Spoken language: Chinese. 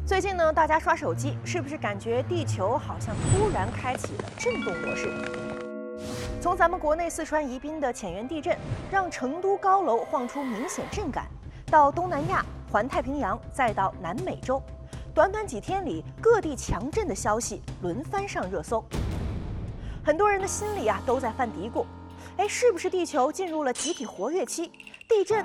最近呢，大家刷手机，是不是感觉地球好像突然开启了震动模式？从咱们国内四川宜宾的浅源地震，让成都高楼晃出明显震感，到东南亚、环太平洋，再到南美洲，短短几天里，各地强震的消息轮番上热搜。很多人的心里都在犯嘀咕：哎，是不是地球进入了集体活跃期？地震